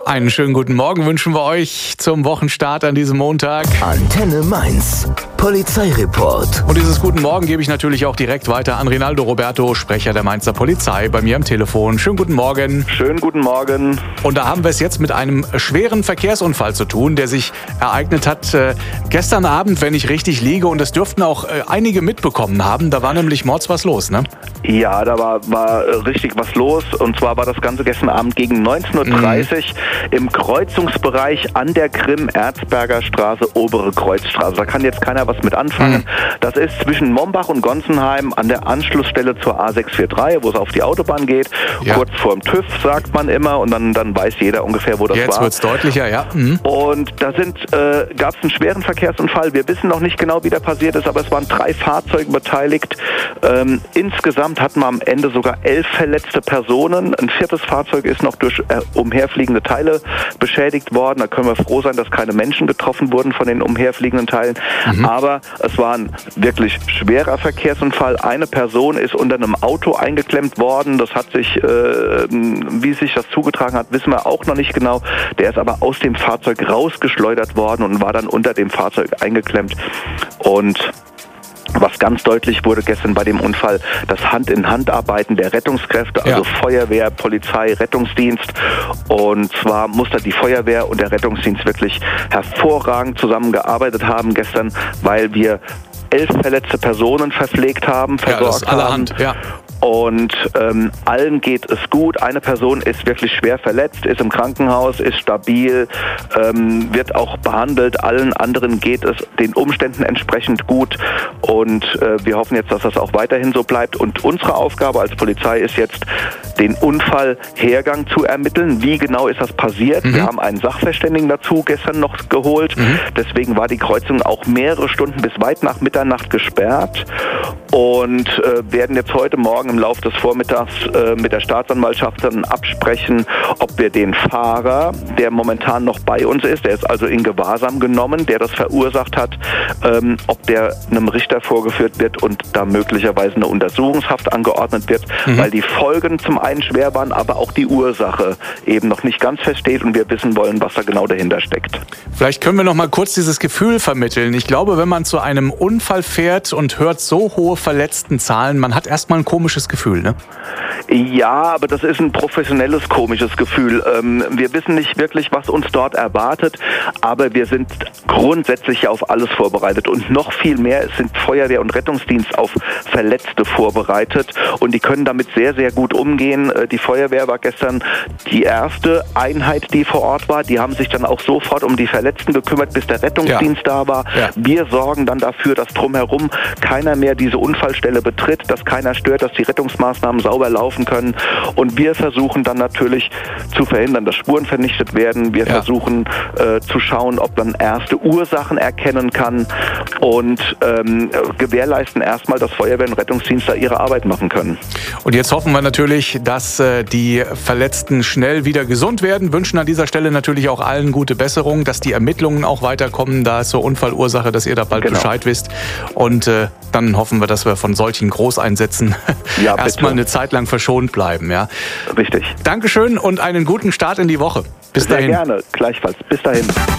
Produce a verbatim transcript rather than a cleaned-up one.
Einen schönen guten Morgen wünschen wir euch zum Wochenstart an diesem Montag. Antenne Mainz. Polizeireport. Und dieses Guten Morgen gebe ich natürlich auch direkt weiter an Rinaldo Roberto, Sprecher der Mainzer Polizei, bei mir am Telefon. Schönen guten Morgen. Schönen guten Morgen. Und da haben wir es jetzt mit einem schweren Verkehrsunfall zu tun, der sich ereignet hat äh, gestern Abend, wenn ich richtig liege. Und das dürften auch äh, einige mitbekommen haben. Da war nämlich mords was los, ne? Ja, da war, war äh, richtig was los. Und zwar war das Ganze gestern Abend gegen neunzehn Uhr dreißig mhm. im Kreuzungsbereich an der Grimm-Erzberger Straße, obere Kreuzstraße. Da kann jetzt keiner was mit anfangen. Mhm. Das ist zwischen Mombach und Gonsenheim an der Anschlussstelle zur A sechs vier drei, wo es auf die Autobahn geht. Ja. Kurz vorm TÜV, sagt man immer. Und dann, dann weiß jeder ungefähr, wo das jetzt war. Jetzt wird es deutlicher, ja. Mhm. Und da sind, äh, gab es einen schweren Verkehrsunfall. Wir wissen noch nicht genau, wie der passiert ist, aber es waren drei Fahrzeuge beteiligt. Ähm, insgesamt hatten wir am Ende sogar elf verletzte Personen. Ein viertes Fahrzeug ist noch durch äh, umherfliegende Teile beschädigt worden. Da können wir froh sein, dass keine Menschen getroffen wurden von den umherfliegenden Teilen. Mhm. Aber es war ein wirklich schwerer Verkehrsunfall. Eine Person ist unter einem Auto eingeklemmt worden. Das hat sich, äh, wie sich das zugetragen hat, wissen wir auch noch nicht genau. Der ist aber aus dem Fahrzeug rausgeschleudert worden und war dann unter dem Fahrzeug eingeklemmt. Und was ganz deutlich wurde gestern bei dem Unfall, das Hand-in-Hand-Arbeiten der Rettungskräfte, also ja. Feuerwehr, Polizei, Rettungsdienst. Und zwar muss da die Feuerwehr und der Rettungsdienst wirklich hervorragend zusammengearbeitet haben gestern, weil wir elf verletzte Personen verpflegt haben, versorgt ja, das ist allerhand, haben. Ja. Und ähm, allen geht es gut. Eine Person ist wirklich schwer verletzt, ist im Krankenhaus, ist stabil, ähm, wird auch behandelt. Allen anderen geht es den Umständen entsprechend gut. Und äh, wir hoffen jetzt, dass das auch weiterhin so bleibt. Und unsere Aufgabe als Polizei ist jetzt, den Unfallhergang zu ermitteln. Wie genau ist das passiert? Mhm. Wir haben einen Sachverständigen dazu gestern noch geholt. Mhm. Deswegen war die Kreuzung auch mehrere Stunden bis weit nach Mitternacht gesperrt. Und äh, werden jetzt heute Morgen im Laufe des Vormittags äh, mit der Staatsanwaltschaft dann absprechen, ob wir den Fahrer, der momentan noch bei uns ist, der ist also in Gewahrsam genommen, der das verursacht hat, ähm, ob der einem Richter vorgeführt wird und da möglicherweise eine Untersuchungshaft angeordnet wird, mhm. weil die Folgen zum einen schwer waren, aber auch die Ursache eben noch nicht ganz feststeht und wir wissen wollen, was da genau dahinter steckt. Vielleicht können wir noch mal kurz dieses Gefühl vermitteln. Ich glaube, wenn man zu einem Unfall fährt und hört so hohe Verletztenzahlen, man hat erstmal ein komisches Gefühl, ne? Ja, aber das ist ein professionelles, komisches Gefühl. Ähm, wir wissen nicht wirklich, was uns dort erwartet, aber wir sind grundsätzlich auf alles vorbereitet und noch viel mehr sind Feuerwehr und Rettungsdienst auf Verletzte vorbereitet und die können damit sehr, sehr gut umgehen. Die Feuerwehr war gestern die erste Einheit, die vor Ort war. Die haben sich dann auch sofort um die Verletzten gekümmert, bis der Rettungsdienst ja. da war. Ja. Wir sorgen dann dafür, dass drumherum keiner mehr diese Unfallstelle betritt, dass keiner stört, dass die Rettungsmaßnahmen sauber laufen können. Und wir versuchen dann natürlich zu verhindern, dass Spuren vernichtet werden. Wir ja. versuchen äh, zu schauen, ob man erste Ursachen erkennen kann und ähm, gewährleisten erstmal, dass Feuerwehr und Rettungsdienst da ihre Arbeit machen können. Und jetzt hoffen wir natürlich, dass äh, die Verletzten schnell wieder gesund werden. Wünschen an dieser Stelle natürlich auch allen gute Besserung, dass die Ermittlungen auch weiterkommen. Da ist so Unfallursache, dass ihr da bald genau. Bescheid wisst. Und äh, dann hoffen wir, dass wir von solchen Großeinsätzen ja, erstmal eine Zeit lang verschont bleiben. Ja. Richtig. Dankeschön und einen guten Start in die Woche. Bis Sehr dahin. Gerne, gleichfalls. Bis dahin.